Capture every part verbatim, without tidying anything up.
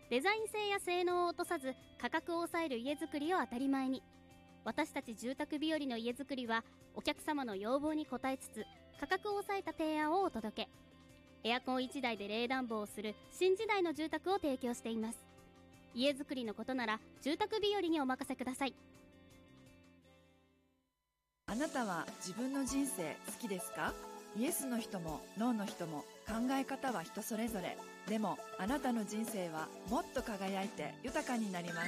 デザイン性や性能を落とさず価格を抑える家づくりを当たり前に。私たち住宅日和の家づくりはお客様の要望に応えつつ価格を抑えた提案をお届け。エアコンいちだいで冷暖房をする新時代の住宅を提供しています。家づくりのことなら住宅日和にお任せください。 あなたは自分の人生好きですか？イエスの人もノーの人も考え方は人それぞれ。でもあなたの人生はもっと輝いて豊かになります。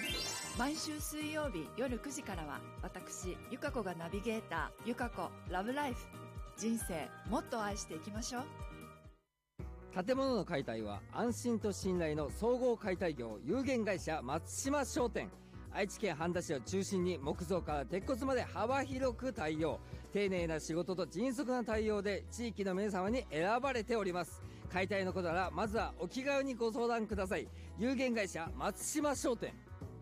毎週水曜日夜くじからは私ゆか子がナビゲーターゆか子ラブライフ。人生もっと愛していきましょう。 建物の解体は安心と信頼の総合解体業有限会社松島商店。愛知県半田市を中心に木造から鉄骨まで幅広く対応。丁寧な仕事と迅速な対応で地域の皆様に選ばれております。解体のことならまずはお気軽にご相談ください。有限会社松島商店。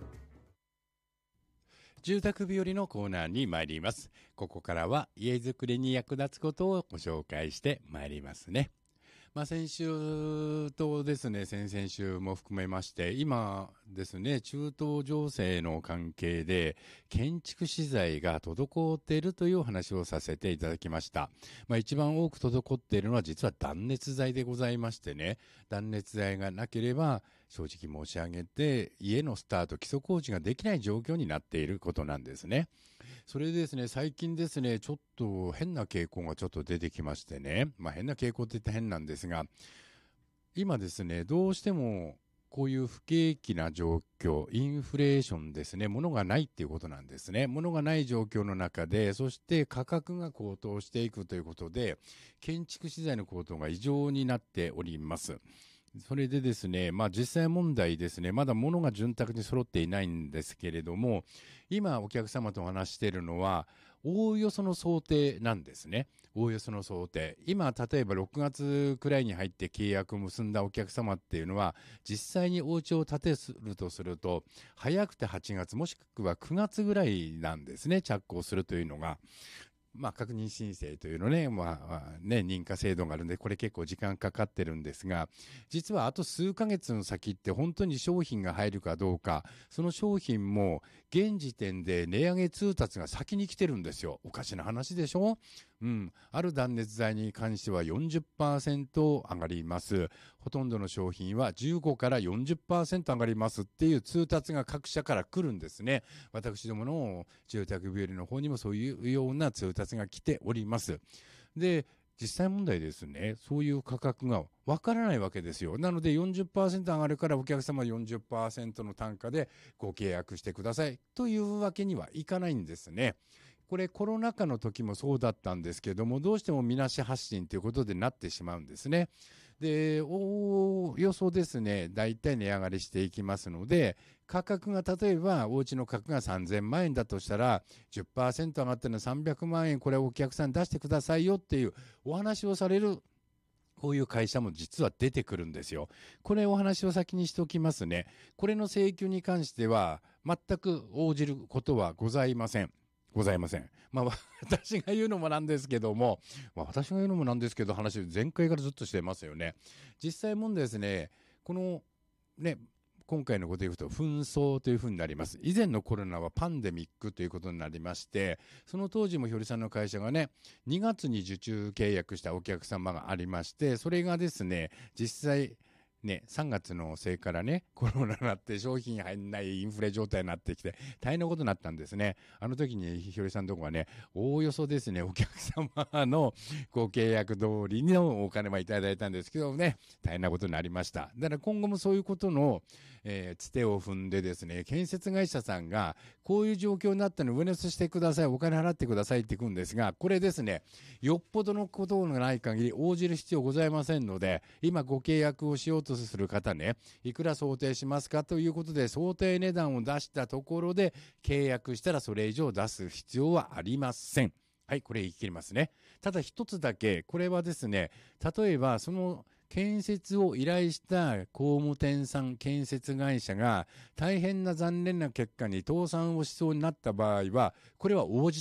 住宅日和のコーナーに参ります。ここからは家づくりに役立つことをご紹介して参りますね。まあ、先週とですね、先々週も含めまして、今ですね、中東情勢の関係で建築資材が滞っているという話をさせていただきました。まあ、一番多く滞っているのは実は断熱材でございましてね、断熱材がなければ正直申し上げて家のスタート基礎工事ができない状況になっていることなんですね。それでですね、最近ですね、ちょっと変な傾向がちょっと出てきましてね、まあ変な傾向って言って変なんですが、今ですね、どうしてもこういう不景気な状況、インフレーションですね、物がないっていうことなんですね。物がない状況の中で、そして価格が高騰していくということで、建築資材の高騰が異常になっております。それでですね、まあ実際問題ですね、まだ物が潤沢に揃っていないんですけれども、今お客様とお話しているのは、おおよその想定なんですね。おおよその想定。今、例えばろくがつくらいに入って契約を結んだお客様っていうのは、実際にお家を建てるとすると、早くてはちがつもしくはくがつぐらいなんですね、着工するというのが。まあ、確認申請というのね、まあ、ね、認可制度があるんで、これ結構時間かかってるんですが、実はあと数ヶ月の先って本当に商品が入るかどうか、その商品も現時点で値上げ通達が先に来てるんですよ。おかしな話でしょ？うん。ある断熱材に関しては よんじゅっパーセント 上がります。ほとんどの商品はじゅうごから よんじゅっパーセント 上がりますっていう通達が各社から来るんですね。私どもの住宅日和の方にもそういうような通達が来ております。で、実際問題ですね、そういう価格がわからないわけですよ。なので よんじゅっパーセント 上がるからお客様 よんじゅっパーセント の単価でご契約してくださいというわけにはいかないんですね。これコロナ禍の時もそうだったんですけども、どうしてもみなし発信ということでなってしまうんですね。で、おおよそですね、だいたい値上がりしていきますので、価格が例えばお家の価格がさんぜんまんえんだとしたら じゅっパーセント 上がってるのさんびゃくまんえん、これお客さん出してくださいよっていうお話をされるこういう会社も実は出てくるんですよ。これお話を先にしておきますね。これの請求に関しては全く応じることはございません。ございません。まあ私が言うのもなんですけども、まあ私が言うのもなんですけど話前回からずっとしてますよね。実際問題ですね、このね、今回のことで言うと紛争というふうになります。以前のコロナはパンデミックということになりまして、その当時もひょりさんの会社がね、にがつに受注契約したお客様がありまして、それがですね、実際ね、さんがつのせいからね、コロナになって商品入んないインフレ状態になってきて、大変なことになったんですね。あの時にひよりさんのとこがね、おおよそですね、お客様のご契約通りのお金はいただいたんですけどね、大変なことになりました。だから今後もそういうことの、えー、つてを踏んでですね、建設会社さんが、こういう状況になったのを上乗せしてください、お金払ってくださいって言うんですが、これですね、よっぽどのことがない限り応じる必要ございませんので、今ご契約をしようとする方ね、いくら想定しますかということで想定値段を出したところで契約したらそれ以上出す必要はありません。はい、これ言い切りますね。ただ一つだけ、これはですね、例えばその建設を依頼した工務店さん、建設会社が大変な残念な結果に倒産をしそうになった場合は、これは応じ